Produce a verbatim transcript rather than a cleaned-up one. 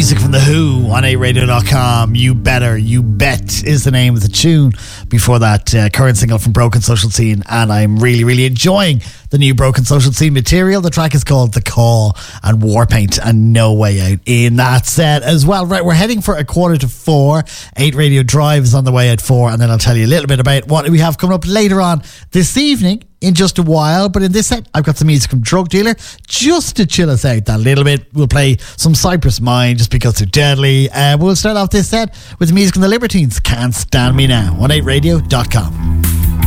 Music from The Who on A radio dot com. You Better, You Bet is the name of the tune. Before that, uh, current single from Broken Social Scene, and I'm really, really enjoying the new Broken Social Scene material. The track is called The Call, and Warpaint and No Way Out in that set as well. Right, we're heading for a quarter to four. eight Radio Drive is on the way at four, and then I'll tell you a little bit about what we have coming up later on this evening in just a while. But in this set, I've got some music from Drug Dealer just to chill us out that little bit. We'll play some Cypress Mine just because they're deadly. Uh, we'll start off this set with music from the Libertines, Can't Stand Me Now on eight radio dot com.